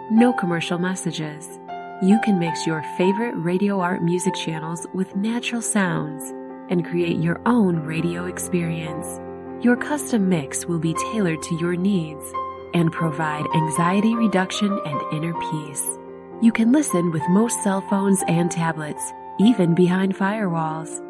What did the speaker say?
no commercial messages. You can mix your favorite Radio Art music channels with natural sounds and create your own radio experience. Your custom mix will be tailored to your needs and provide anxiety reduction and inner peace. You can listen with most cell phones and tablets, even behind firewalls.